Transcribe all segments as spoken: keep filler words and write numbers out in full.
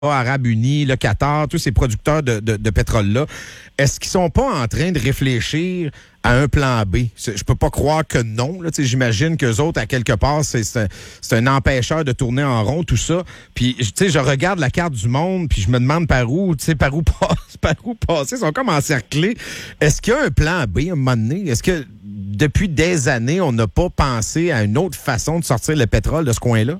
Arabes Unis, le Qatar, tous ces producteurs de, de, de pétrole-là, est-ce qu'ils sont pas en train de réfléchir à un plan B? Je peux pas croire que non. Là, j'imagine qu'eux autres, à quelque part, c'est, c'est, un, c'est un empêcheur de tourner en rond, tout ça. Puis, tu sais, je regarde la carte du monde, puis je me demande par où, tu sais, par où passer, par où passer. Ils sont comme encerclés. Est-ce qu'il y a un plan B à un moment donné? Est-ce que depuis des années, on n'a pas pensé à une autre façon de sortir le pétrole de ce coin-là?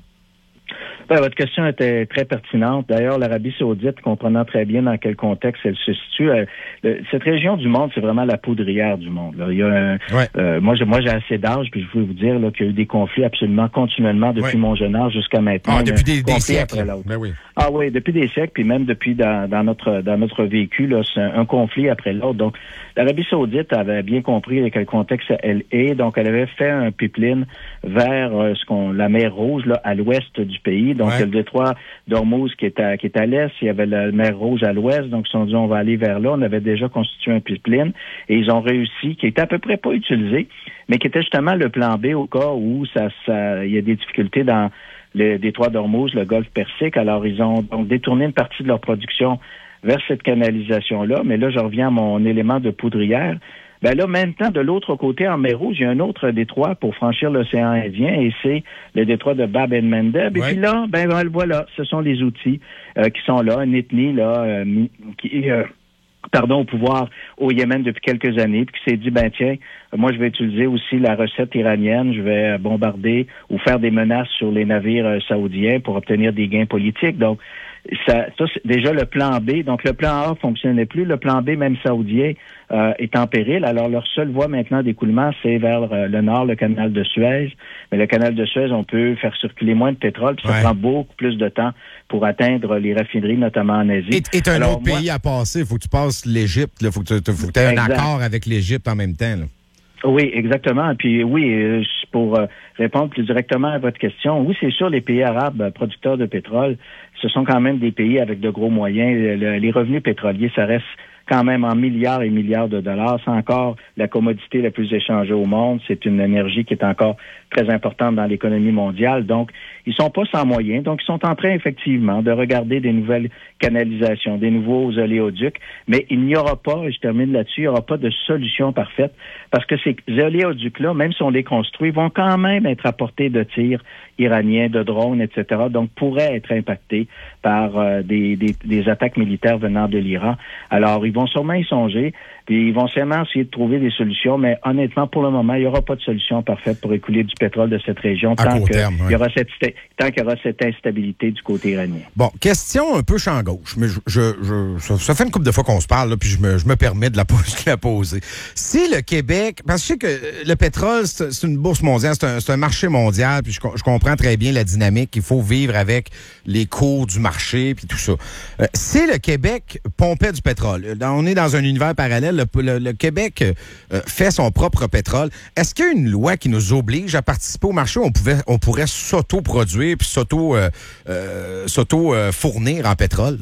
Ben, votre question était très pertinente. D'ailleurs, l'Arabie saoudite, comprenant très bien dans quel contexte elle se situe, euh, le, cette région du monde, c'est vraiment la poudrière du monde. Là. Il y a un, ouais. euh, moi, j'ai, moi, j'ai assez d'âge, puis je veux vous dire là, qu'il y a eu des conflits absolument continuellement depuis ouais. mon jeune âge jusqu'à maintenant. Ah, depuis des, des siècles. Ben oui. Ah oui, depuis des siècles, puis même depuis dans, dans notre dans notre vécu, là, c'est un, un conflit après l'autre. Donc, l'Arabie saoudite avait bien compris dans quel contexte elle est. Donc, elle avait fait un pipeline vers euh, ce qu'on la mer Rouge, là, à l'ouest du pays. Donc, ouais. il y a le détroit d'Ormuz qui est à qui est à l'est, il y avait la mer Rouge à l'ouest, donc ils se sont dit on va aller vers là. On avait déjà constitué un pipeline et ils ont réussi, qui était à peu près pas utilisé, mais qui était justement le plan B au cas où ça, ça il y a des difficultés dans le détroit d'Ormuz, le golfe Persique. Alors ils ont donc détourné une partie de leur production vers cette canalisation-là, mais là je reviens à mon élément de poudrière. Ben là, maintenant, de l'autre côté, en mer Rouge, il y a un autre détroit pour franchir l'océan Indien, et c'est le détroit de Bab el-Mandeb. Ouais. Et puis là, ben voilà, ce sont les outils euh, qui sont là, une ethnie là euh, qui euh, pardon, au pouvoir au Yémen depuis quelques années, puis qui s'est dit, ben tiens, moi je vais utiliser aussi la recette iranienne, je vais bombarder ou faire des menaces sur les navires euh, saoudiens pour obtenir des gains politiques. Donc, ça, ça c'est déjà le plan B. Donc, le plan A fonctionnait plus. Le plan B, même saoudien, euh, est en péril. Alors, leur seule voie maintenant d'écoulement, c'est vers euh, le nord, le canal de Suez. Mais le canal de Suez, on peut faire circuler moins de pétrole, puis ça ouais. prend beaucoup plus de temps pour atteindre les raffineries, notamment en Asie. Et, et un Alors, autre moi, pays à passer. Il faut que tu passes l'Égypte. Il faut que tu aies un accord avec l'Égypte en même temps, là. Oui, exactement. Puis oui, pour répondre plus directement à votre question, oui, c'est sûr, les pays arabes producteurs de pétrole, ce sont quand même des pays avec de gros moyens. Le, les revenus pétroliers, ça reste quand même en milliards et milliards de dollars. C'est encore la commodité la plus échangée au monde. C'est une énergie qui est encore très importante dans l'économie mondiale. Donc, ils sont pas sans moyens. Donc, ils sont en train, effectivement, de regarder des nouvelles canalisations, des nouveaux oléoducs. Mais il n'y aura pas, et je termine là-dessus, il n'y aura pas de solution parfaite parce que ces oléoducs-là, même si on les construit, vont quand même être à portée de tirs iraniens, de drones, et cetera. Donc, pourraient être impactés par euh, des, des, des attaques militaires venant de l'Iran. Alors, ils vont sûrement y songer, puis ils vont sûrement essayer de trouver des solutions, mais honnêtement, pour le moment, il n'y aura pas de solution parfaite pour écouler du pétrole de cette région tant qu'il ouais. y aura cette tant qu'il y aura cette instabilité du côté iranien. Bon, question un peu champ gauche, mais je, je, je ça, ça fait une couple de fois qu'on se parle, là, puis je me, je me permets de la, de la poser. Si le Québec, parce que je sais que le pétrole, c'est, c'est une bourse mondiale, c'est un, c'est un marché mondial, puis je, je comprends très bien la dynamique, il faut vivre avec les cours du marché, puis tout ça. Euh, si le Québec pompait du pétrole, on est dans un univers parallèle, le, le, le Québec euh, fait son propre pétrole, est-ce qu'il y a une loi qui nous oblige à participer au marché où on, pouvait, on pourrait s'auto-produire puis s'auto, euh, euh, s'auto-fournir en pétrole?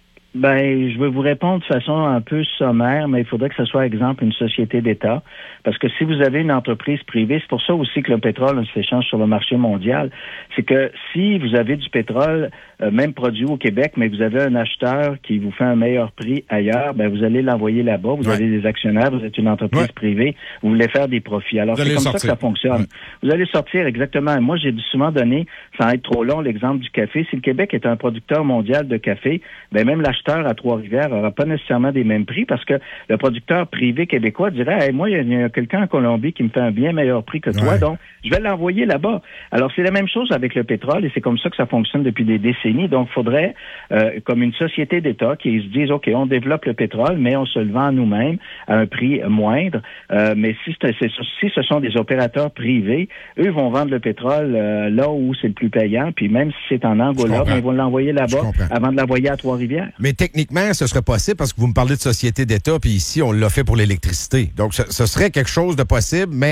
Ben, je vais vous répondre de façon un peu sommaire, mais il faudrait que ce soit, exemple, une société d'État. Parce que si vous avez une entreprise privée, c'est pour ça aussi que le pétrole s'échange sur le marché mondial, c'est que si vous avez du pétrole, euh, même produit au Québec, mais vous avez un acheteur qui vous fait un meilleur prix ailleurs, ben vous allez l'envoyer là-bas, vous ouais. avez des actionnaires, vous êtes une entreprise ouais. privée, vous voulez faire des profits. Alors, c'est comme sortir. ça que ça fonctionne. Ouais. Vous allez sortir, exactement. Moi, j'ai souvent donné, sans être trop long, l'exemple du café. Si le Québec est un producteur mondial de café, ben même l'acheteur à Trois-Rivières n'aura pas nécessairement des mêmes prix parce que le producteur privé québécois dirait hey, « moi, il y a quelqu'un en Colombie qui me fait un bien meilleur prix que toi, ouais. donc je vais l'envoyer là-bas. » Alors, c'est la même chose avec le pétrole et c'est comme ça que ça fonctionne depuis des décennies. Donc, il faudrait, euh, comme une société d'État, qui se dise « OK, on développe le pétrole, mais on se le vend nous-mêmes à un prix moindre. Euh, mais si, c'est, c'est, si ce sont des opérateurs privés, eux vont vendre le pétrole euh, là où c'est le plus payant, puis même si c'est en Angola, ben, ils vont l'envoyer là-bas avant de l'envoyer à Trois-Rivières. Mais techniquement, ce serait possible parce que vous me parlez de société d'État, puis ici, on l'a fait pour l'électricité. Donc, ce, ce serait quelque chose de possible, mais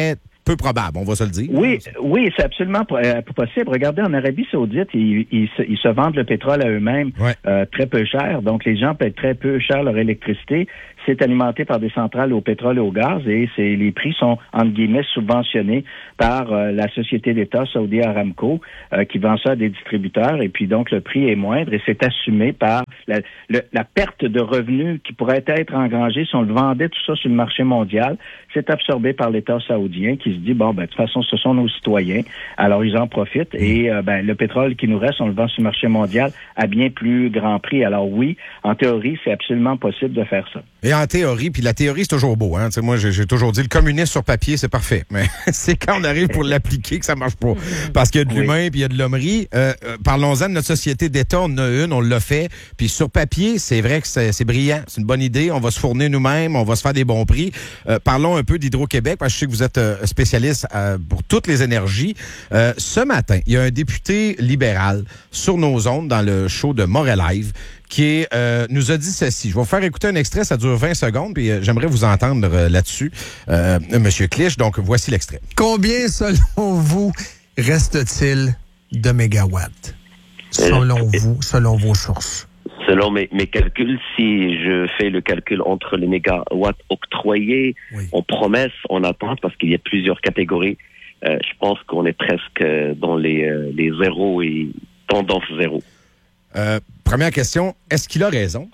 peu probable, on va se le dire. Oui, oui, c'est absolument euh, possible. Regardez, en Arabie Saoudite, ils, ils, se, ils se vendent le pétrole à eux-mêmes ouais. euh, très peu cher. Donc, les gens paient très peu cher leur électricité. C'est alimenté par des centrales au pétrole et au gaz et c'est, les prix sont, entre guillemets, subventionnés par euh, la société d'État Saudi Aramco euh, qui vend ça à des distributeurs et puis donc le prix est moindre et c'est assumé par la, le, la perte de revenus qui pourrait être engrangée si on le vendait tout ça sur le marché mondial. C'est absorbé par l'État saoudien qui se dit, bon, ben de toute façon, ce sont nos citoyens, alors ils en profitent et euh, ben le pétrole qui nous reste, on le vend sur le marché mondial à bien plus grand prix. Alors oui, en théorie, c'est absolument possible de faire ça. Et en théorie, puis la théorie, c'est toujours beau. Hein? T'sais, moi, j'ai, j'ai toujours dit, le communisme sur papier, c'est parfait. Mais c'est quand on arrive pour l'appliquer que ça marche pas. Parce qu'il y a de oui. l'humain, puis il y a de l'hommerie. Euh, euh, parlons-en de notre société d'État. On en a une, on l'a fait. Puis sur papier, c'est vrai que c'est, c'est brillant. C'est une bonne idée. On va se fournir nous-mêmes. On va se faire des bons prix. Euh, parlons un peu d'Hydro-Québec, parce que je sais que vous êtes euh, spécialiste euh, pour toutes les énergies. Euh, ce matin, il y a un député libéral sur nos ondes dans le show de Montréal Live qui est, euh, nous a dit ceci. Je vais vous faire écouter un extrait, ça dure vingt secondes, puis euh, j'aimerais vous entendre euh, là-dessus, euh, Monsieur Clich. Donc, voici l'extrait. Combien, selon vous, reste-t-il de mégawatts? Selon euh, vous, selon vos sources? Selon mes, mes calculs, si je fais le calcul entre les mégawatts octroyés, oui. en promesse, en attente, parce qu'il y a plusieurs catégories, euh, je pense qu'on est presque dans les, euh, les zéros et tendance zéro. Euh, première question, est-ce qu'il a raison?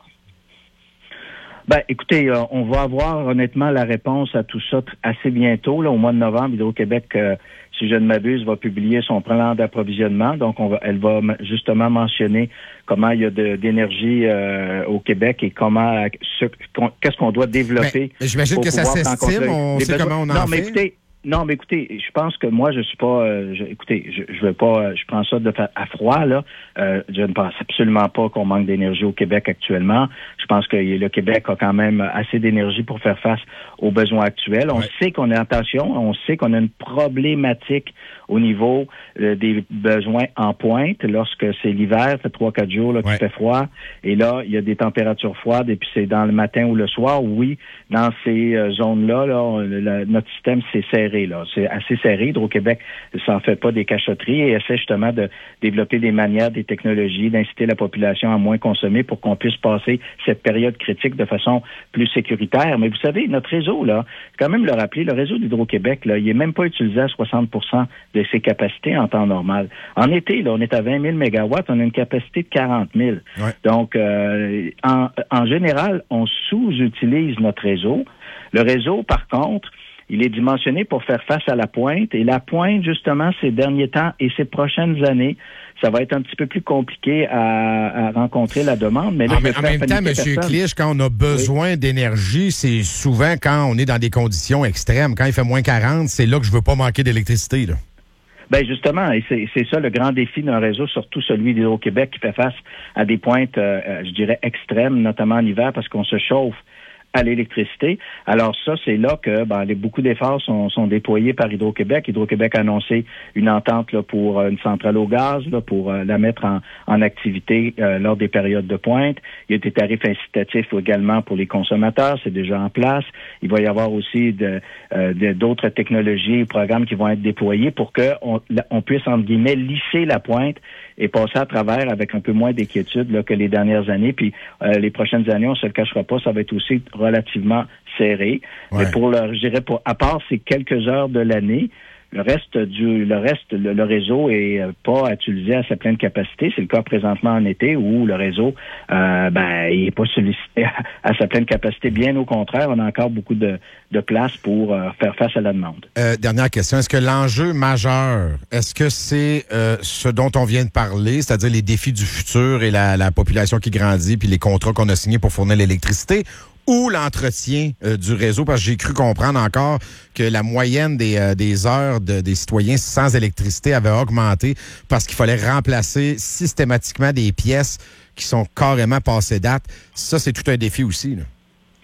Ben, écoutez, euh, on va avoir honnêtement la réponse à tout ça assez bientôt. Là, au mois de novembre, Hydro-Québec, euh, si je ne m'abuse, va publier son plan d'approvisionnement. Donc, on va, elle va justement mentionner comment il y a de, d'énergie euh, au Québec et comment, ce, qu'est-ce qu'on doit développer. Ben, j'imagine que ça s'estime, on sait besoins. Comment on en non, fait. Mais écoutez, Non, mais écoutez, je pense que moi, je suis pas. Euh, je, écoutez, je, je veux pas. Euh, je prends ça de à froid là. Euh, je ne pense absolument pas qu'on manque d'énergie au Québec actuellement. Je pense que le Québec a quand même assez d'énergie pour faire face aux besoins actuels. On ouais. sait qu'on est attention. On sait qu'on a une problématique au niveau euh, des besoins en pointe lorsque c'est l'hiver, ça fait trois quatre jours là, qu'il ouais. fait froid. Et là, il y a des températures froides. Et puis c'est dans le matin ou le soir. Oui, dans ces euh, zones-là, là, on, la, notre système s'est serré. Là. C'est assez serré. Hydro-Québec ne s'en fait pas des cachotteries et essaie justement de développer des manières, des technologies, d'inciter la population à moins consommer pour qu'on puisse passer cette période critique de façon plus sécuritaire. Mais vous savez, notre réseau, là, quand même le rappeler, le réseau d'Hydro-Québec, là, il n'est même pas utilisé à soixante pour cent de ses capacités en temps normal. En été, là, on est à vingt mille mégawatts, on a une capacité de quarante mille. Ouais. Donc, euh, en, en général, on sous-utilise notre réseau. Le réseau, par contre, il est dimensionné pour faire face à la pointe. Et la pointe, justement, ces derniers temps et ces prochaines années, ça va être un petit peu plus compliqué à, à rencontrer la demande. Mais là, en, en même temps, M. Clich, quand on a besoin oui. d'énergie, c'est souvent quand on est dans des conditions extrêmes. Quand il fait moins quarante, c'est là que je veux pas manquer d'électricité, là. Ben justement, et c'est, c'est ça le grand défi d'un réseau, surtout celui d'Hydro-Québec, qui fait face à des pointes, euh, je dirais, extrêmes, notamment en hiver, parce qu'on se chauffe à l'électricité. Alors ça, c'est là que ben, les, beaucoup d'efforts sont, sont déployés par Hydro-Québec. Hydro-Québec a annoncé une entente là, pour une centrale au gaz, là, pour euh, la mettre en, en activité euh, lors des périodes de pointe. Il y a des tarifs incitatifs également pour les consommateurs, c'est déjà en place. Il va y avoir aussi de, euh, de, d'autres technologies et programmes qui vont être déployés pour qu'on on puisse, entre guillemets, lisser la pointe et passer à travers avec un peu moins d'inquiétude là, que les dernières années. Puis euh, les prochaines années, on se le cachera pas, ça va être aussi relativement serré. Ouais. Mais pour le, je dirais, pour, à part ces quelques heures de l'année, le reste du, le reste, le, le réseau est pas utilisé à sa pleine capacité. C'est le cas présentement en été où le réseau, euh, ben, il est pas sollicité à, à sa pleine capacité. Bien au contraire, on a encore beaucoup de, de place pour euh, faire face à la demande. Euh, dernière question. Est-ce que l'enjeu majeur, est-ce que c'est euh, ce dont on vient de parler, c'est-à-dire les défis du futur et la, la population qui grandit puis les contrats qu'on a signés pour fournir l'électricité, ou l'entretien euh, du réseau, parce que j'ai cru comprendre encore que la moyenne des, euh, des heures de, des citoyens sans électricité avait augmenté parce qu'il fallait remplacer systématiquement des pièces qui sont carrément passées date. Ça, c'est tout un défi aussi, là.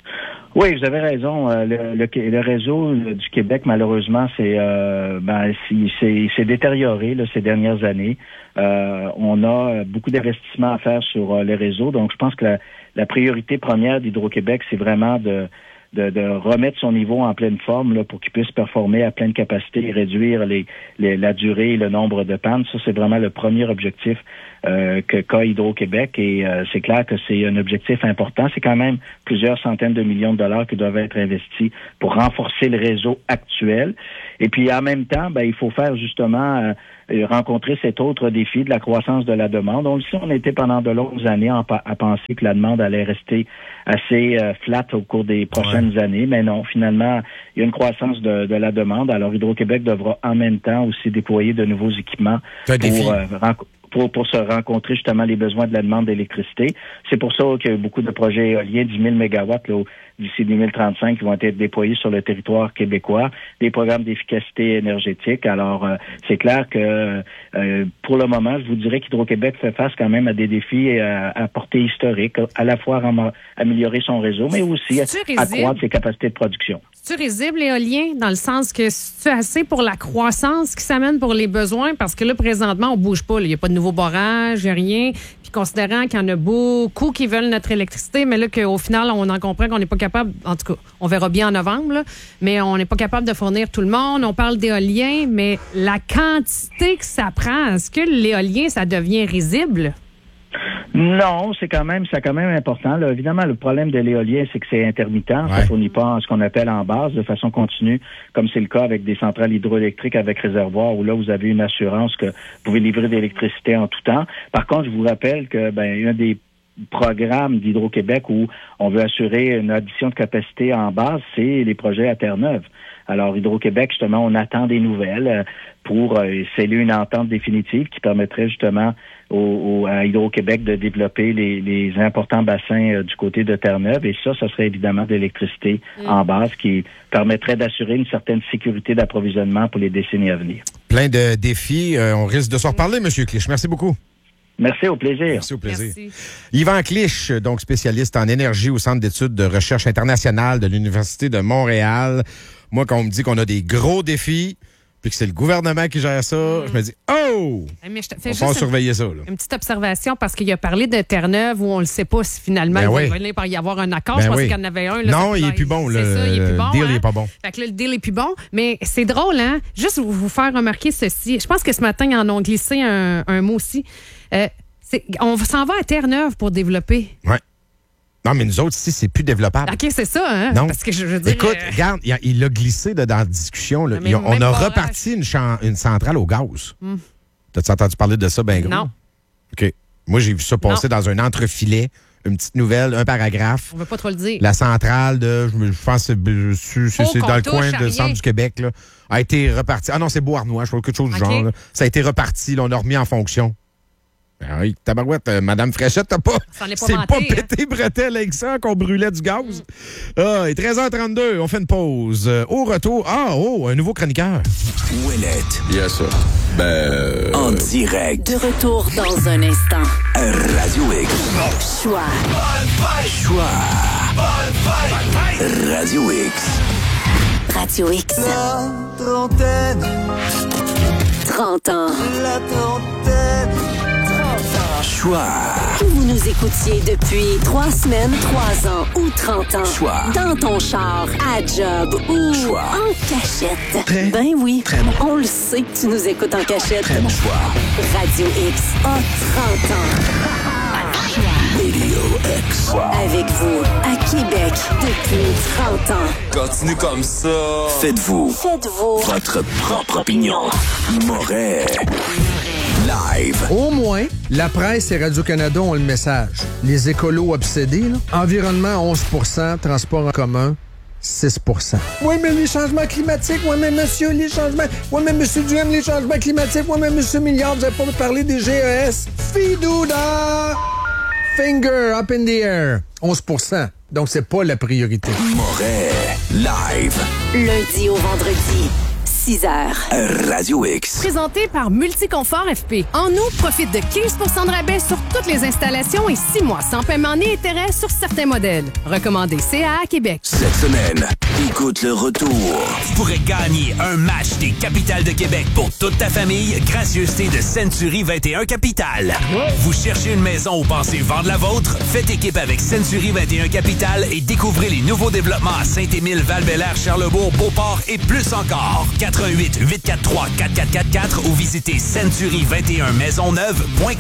Oui, vous avez raison. Le, le, le réseau du Québec, malheureusement, c'est euh, ben, c'est, c'est détérioré là, ces dernières années. Euh, on a beaucoup d'investissements à faire sur euh, les réseaux. Donc, je pense que la, la priorité première d'Hydro-Québec, c'est vraiment de de, de remettre son niveau en pleine forme là, pour qu'il puisse performer à pleine capacité et réduire les, les, la durée et le nombre de pannes. Ça, c'est vraiment le premier objectif euh, que qu'a Hydro-Québec et euh, c'est clair que c'est un objectif important. C'est quand même plusieurs centaines de millions de dollars qui doivent être investis pour renforcer le réseau actuel. Et puis en même temps, ben, il faut faire justement euh, rencontrer cet autre défi de la croissance de la demande. On le sait, on était pendant de longues années à, à penser que la demande allait rester assez euh, flat au cours des prochaines ouais. années, mais non, finalement, il y a une croissance de, de la demande. Alors Hydro-Québec devra en même temps aussi déployer de nouveaux équipements pour euh, rencontrer Pour, pour se rencontrer justement les besoins de la demande d'électricité. C'est pour ça qu'il y a beaucoup de projets éoliens, dix mille mégawatts là, d'ici deux mille trente-cinq qui vont être déployés sur le territoire québécois, des programmes d'efficacité énergétique. Alors, euh, c'est clair que euh, pour le moment, je vous dirais qu'Hydro-Québec fait face quand même à des défis à, à portée historique, à la fois à améliorer son réseau, mais aussi à accroître ses capacités de production. C'est-tu risible, l'éolien, dans le sens que c'est assez pour la croissance qui s'amène pour les besoins? Parce que là, présentement, on bouge pas. Il n'y a pas de nouveau barrage, il n'y a rien. Puis considérant qu'il y en a beaucoup qui veulent notre électricité, mais là, qu'au final, on en comprend qu'on n'est pas capable, en tout cas, on verra bien en novembre, là, mais on n'est pas capable de fournir tout le monde. On parle d'éolien, mais la quantité que ça prend, est-ce que l'éolien, ça devient risible? Non, c'est quand même, c'est quand même important. Là, évidemment, le problème de l'éolien, c'est que c'est intermittent. Ouais. Ça ne fournit pas ce qu'on appelle en base de façon continue, comme c'est le cas avec des centrales hydroélectriques avec réservoir, où là, vous avez une assurance que vous pouvez livrer de l'électricité en tout temps. Par contre, je vous rappelle que, ben, un des programmes d'Hydro-Québec où on veut assurer une addition de capacité en base, c'est les projets à Terre-Neuve. Alors, Hydro-Québec, justement, on attend des nouvelles pour euh, sceller une entente définitive qui permettrait justement au, au, à Hydro-Québec de développer les, les importants bassins euh, du côté de Terre-Neuve. Et ça, ça serait évidemment de l'électricité mmh. en base qui permettrait d'assurer une certaine sécurité d'approvisionnement pour les décennies à venir. Plein de défis. Euh, on risque de s'en reparler, M. Clich. Merci beaucoup. Merci, au plaisir. Merci, au plaisir. Merci. Yvan Clich, donc spécialiste en énergie au Centre d'études de recherche internationale de l'Université de Montréal. Moi, quand on me dit qu'on a des gros défis, puis que c'est le gouvernement qui gère ça, mmh. je me dis « Oh! » Mais je te fais On juste va une, surveiller ça. Là. Une petite observation, parce qu'il a parlé de Terre-Neuve où on ne le sait pas si finalement ben il oui. va y avoir un accord. Ben je pensais oui. qu'il y en avait un. Là, non, fait, il là, est plus bon. C'est le, ça, il est plus bon. Le deal hein? n'est pas bon. Fait que là, le deal est plus bon. Mais c'est drôle, hein? Juste vous, vous faire remarquer ceci. Je pense que ce matin, ils en ont glissé un, un mot aussi. Euh, c'est, on s'en va à Terre-Neuve pour développer. Oui. Non, mais nous autres, ici, c'est plus développable. OK, c'est ça, hein? Non. Parce que je veux dire... Écoute, euh... regarde, il l'a glissé là, dans la discussion. Là. Il, on a reparti une, chan- une centrale au gaz. Mm. T'as-tu entendu parler de ça, ben gros? Non. OK. Moi, j'ai vu ça passer non. dans un entrefilet, une petite nouvelle, un paragraphe. On veut pas trop le dire. La centrale de, je, je pense que c'est, c'est, c'est dans le coin du centre du Québec, là, a été reparti. Ah non, c'est Beauharnois, je crois quelque chose du okay. genre. Là. Ça a été reparti, là, on l'a remis en fonction. Ben oui, tabarouette, euh, Madame Fréchette, t'as pas. Ça n'est pas c'est vanté, pas hein? pété bretelle avec ça qu'on brûlait du gaz. Mm. Ah, et treize heures trente-deux, on fait une pause. Euh, au retour, ah, oh, un nouveau chroniqueur. Ouellette. Yes, sir. Ben. En direct. De retour dans un instant. Radio X. Choix. Choix. Radio X. Radio X. La trentaine. trente ans. La trentaine. Choix. Que vous nous écoutiez depuis trois semaines, trois ans ou trente ans. Choix. Dans ton char, à job ou choix. En cachette. Très, ben oui. Très bon. On le sait que tu nous écoutes en cachette. Très bon choix. Radio X a trente ans. Radio X. Avec vous, à Québec, depuis trente ans. Continue comme ça. Faites-vous. Faites-vous. Votre propre opinion. Moret. Live. Au moins, la presse et Radio-Canada ont le message. Les écolos obsédés, là. Environnement onze pour cent, transport en commun six pour cent. Oui, mais les changements climatiques, oui, mais monsieur, les changements... Oui, mais monsieur Duhem, les changements climatiques, oui, mais monsieur Milliard, vous n'avez pas parlé des G E S. Fidouda! Finger up in the air. onze pour cent. Donc, c'est pas la priorité. Moret. Live. Lundi au vendredi. six heures. Radio X. Présenté par Multiconfort F P. En août, profite de quinze pour cent de rabais sur toutes les installations et six mois sans paiement ni intérêt sur certains modèles. Recommandé C A à Québec. Cette semaine, Écoute le retour. Tu pourrais gagner un match des Capitales de Québec pour toute ta famille, gracieuseté de Century vingt et un Capital. Vous cherchez une maison ou pensez vendre la vôtre? Faites équipe avec Century vingt et un Capital et découvrez les nouveaux développements à Saint-Émile, Val-Bélair, Charlebourg, Beauport et plus encore. quatre un huit, huit quatre trois, quatre quatre quatre quatre ou visitez century vingt et un maisonneuve point com.